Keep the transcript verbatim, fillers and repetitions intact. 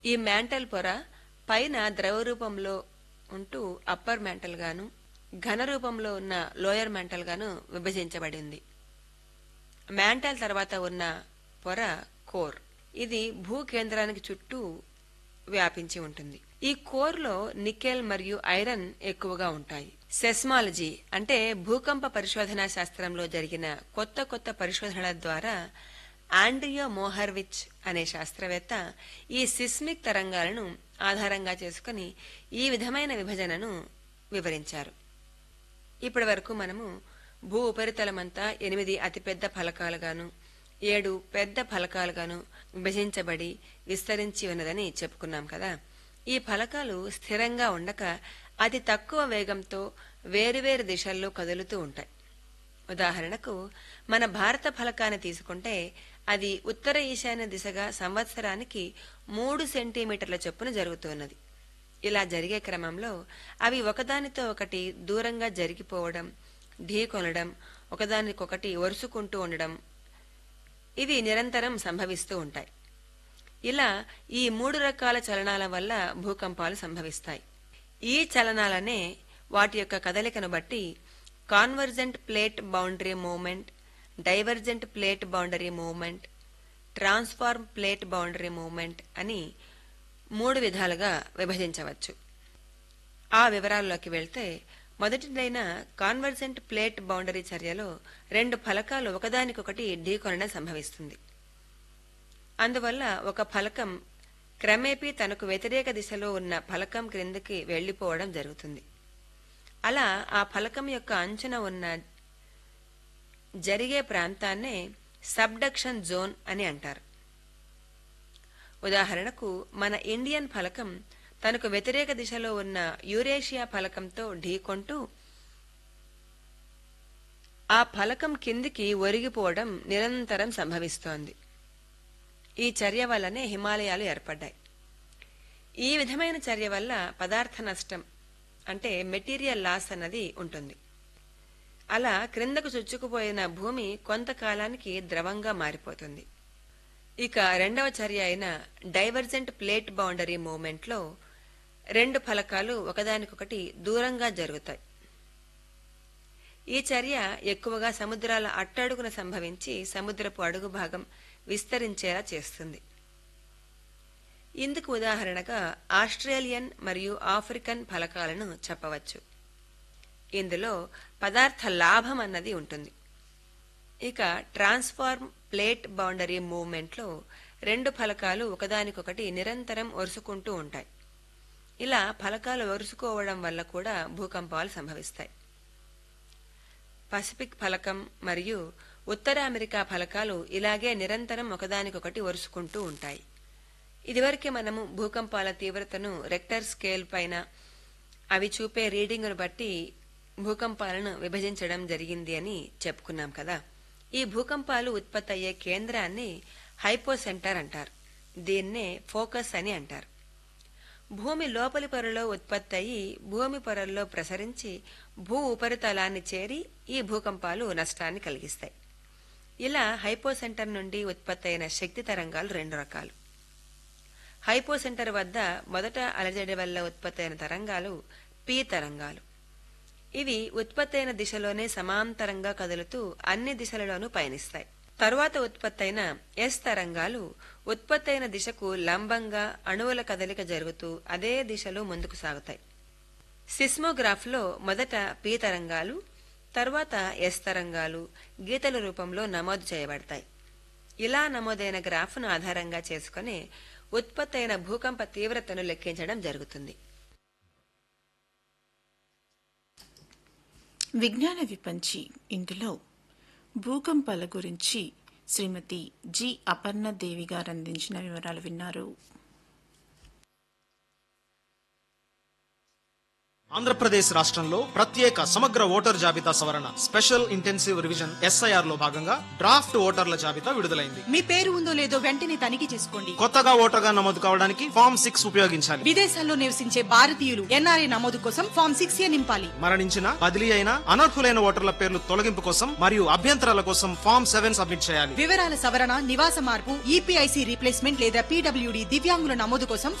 ఈ మ్యాంటల్ పొర పైన ద్రవ రూపంలో ఉంటూ అప్పర్ మ్యాంటల్ గాను, ఘన రూపంలో ఉన్న లోయర్ మ్యాంటల్ గాను విభజించబడింది. మ్యాంటల్ తర్వాత ఉన్న పొర కోర్. ఇది భూ కేంద్రానికి చుట్టూ వ్యాపించి ఉంటుంది. ఈ కోర్ లో నికెల్ మరియు ఐరన్ ఎక్కువగా ఉంటాయి. సెస్మాలజీ అంటే భూకంప పరిశోధనా శాస్త్రంలో జరిగిన కొత్త కొత్త పరిశోధనల ద్వారా ఆండ్రియో మోహర్విచ్ అనే శాస్త్రవేత్త ఈ సిస్మిక్ తరంగాలను ఆధారంగా చేసుకుని ఈ విధమైన విభజనను వివరించారు. ఇప్పటి వరకు మనము భూ ఉపరితలమంతా ఎనిమిది అతిపెద్ద ఫలకాలుగాను, ఏడు పెద్ద ఫలకాలుగాను విభజించబడి విస్తరించి ఉన్నదని చెప్పుకున్నాం కదా. ఈ ఫలకాలు స్థిరంగా ఉండక అతి తక్కువ వేగంతో వేరువేరు దిశల్లో కదులుతూ ఉంటాయి. ఉదాహరణకు మన భారత ఫలకాన్ని తీసుకుంటే అది ఉత్తర ఈశాన్య దిశగా సంవత్సరానికి మూడు సెంటీమీటర్ల చొప్పున జరుగుతున్నది. ఇలా జరిగే క్రమంలో అవి ఒకదానితో ఒకటి దూరంగా జరిగిపోవడం, ఢీకొనడం, ఒకదానికొకటి ఒరుసుకుంటూ ఉండడం ఇవి నిరంతరం సంభవిస్తూ ఉంటాయి. ఇలా ఈ మూడు రకాల చలనాల వల్ల భూకంపాలు సంభవిస్తాయి. ఈ చలనాలనే వాటి యొక్క కదలికను బట్టి convergent plate boundary movement, divergent plate boundary movement, transform plate boundary movement అని మూడు విధాలుగా విభజించవచ్చు. ఆ వివరాల్లోకి వెళ్తే మొదటిదైన కాన్వర్జెంట్ ప్లేట్ బౌండరీ చర్యలో రెండు ఫలకాలు ఒకదానికొకటి ఢీకొనడం సంభవిస్తుంది. అందువల్ల ఒక ఫలకం క్రమేపీ తనకు వ్యతిరేక దిశలో ఉన్న ఫలకం క్రిందికి వెళ్లిపోవడం జరుగుతుంది. అలా ఆ ఫలకం యొక్క అంచున ఉన్న జరిగే ప్రాంతాన్నే సబ్డక్షన్ జోన్ అని అంటారు. ఉదాహరణకు మన ఇండియన్ ఫలకం తనకు వ్యతిరేక దిశలో ఉన్న యూరేషియా ఫలకంతో ఢీకొంటూ ఆ ఫలకం కిందికి ఒరిగిపోవడం నిరంతరం సంభవిస్తోంది. ఈ చర్య వల్లనే హిమాలయాలు ఏర్పడ్డాయి. ఈ విధమైన చర్య వల్ల పదార్థ నష్టం అంటే మెటీరియల్ లాస్ అన్నది ఉంటుంది. అలా క్రిందకు చుచ్చుకుపోయిన భూమి కొంతకాలానికి ద్రవంగా మారిపోతుంది. ఇక రెండవ చర్య అయిన డైవర్జెంట్ ప్లేట్ బౌండరీ మూవ్మెంట్ లో రెండు ఫలకాలు ఒకదానికొకటి దూరంగా జరుగుతాయి. ఈ చర్య ఎక్కువగా సముద్రాల అట్టడుగున సంభవించి సముద్రపు అడుగు భాగం విస్తరించేలా చేస్తుంది. ఇందుకు ఉదాహరణగా ఆస్ట్రేలియన్ మరియు ఆఫ్రికన్ ఫలకాలను చెప్పవచ్చు. ఇందులో పదార్థ లాభం అన్నది ఉంటుంది. ఇక ట్రాన్స్ఫార్మ్ ప్లేట్ బౌండరీ మూవ్మెంట్ లో రెండు ఫలకాలు ఒకదానికొకటి నిరంతరం ఒరుసుకుంటూ ఉంటాయి. ఇలా ఫలకాలు ఒరుసుకోవడం వల్ల కూడా భూకంపాలు సంభవిస్తాయి. పసిఫిక్ ఫలకం మరియు ఉత్తర అమెరికా ఫలకాలు ఇలాగే నిరంతరం ఒకదానికొకటి ఒరుసుకుంటూ ఉంటాయి. ఇదివరకే మనము భూకంపాల తీవ్రతను రెక్టర్ స్కేల్ పైన అవి చూపే రీడింగును బట్టి భూకంపాలను విభజించడం జరిగింది అని చెప్పుకున్నాం కదా. ఈ భూకంపాలు ఉత్పత్తి అయ్యే కేంద్రాన్ని హైపోసెంటర్ అంటారు. దీన్నే ఫోకస్ అని అంటారు. భూమి లోపలి పొరలో ఉత్పత్తి అయ్యి భూమి పొరల్లో ప్రసరించి భూ ఉపరితలాన్ని చేరి ఈ భూకంపాలు నష్టాన్ని కలిగిస్తాయి. ఇలా హైపోసెంటర్ నుండి ఉత్పత్తి అయిన శక్తి తరంగాలు రెండు రకాలు. హైపోసెంటర్ వద్ద మొదట అలజడి వల్ల ఉత్పత్తి అయిన తరంగాలు పి తరంగాలు. ఇవి ఉత్పత్తి అయిన దిశలోనే సమాంతరంగా కదులుతూ అన్ని దిశలలోనూ పయనిస్తాయి. తరువాత ఉత్పత్తైన ఎస్ తరంగాలు ఉత్పత్తైన దిశకు లంబంగా అణువుల కదలిక జరుగుతూ అదే దిశలో ముందుకు సాగుతాయి. సిస్మోగ్రాఫ్ లో మొదట పి తరంగాలు, తరువాత ఎస్ తరంగాలు గీతల రూపంలో నమోదు చేయబడతాయి. ఇలా నమోదైన గ్రాఫ్ను ఆధారంగా చేసుకుని ఉత్పత్తైన భూకంప తీవ్రతను లెక్కించడం జరుగుతుంది. విజ్ఞాన విపంచి ఇందులో భూకంపాల గురించి శ్రీమతి జి అపర్ణ దేవి గారు అందించిన వివరాలు విన్నారు. ఆంధ్రప్రదేశ్ రాష్ట్రంలో ప్రత్యేక సమగ్ర ఓటర్ జాబితా సవరణ స్పెషల్ ఇంటెన్సివ్ రివిజన్ ఎస్ఐఆర్ లో భాగంగా డ్రాఫ్ట్ ఓటర్ల జాబితా విడుదలైంది. మీ పేరు ఉందో లేదో వెంటనే తనిఖీ చేసుకోండి. కొత్తగా ఓటర్గా నమోదు కావడానికి ఫామ్ సిక్స్ ఉపయోగించాలి. విదేశాల్లో నివసించే భారతీయులు ఎన్ఆర్ఐ నమోదు కోసం ఫామ్ సిక్స్ ఏ నింపాలి. మరణించిన, బదిలీ అయిన, అనర్హులైన ఓటర్ల పేర్లు తొలగింపు కోసం మరియు అభ్యంతరాల కోసం ఫామ్ సెవెన్ సబ్మిట్ చేయాలి. వివరాల సవరణ, నివాస మార్పు, ఈపీఐసి రీప్లేస్మెంట్ లేదా పీడబ్ల్యూడి దివ్యాంగుల నమోదు కోసం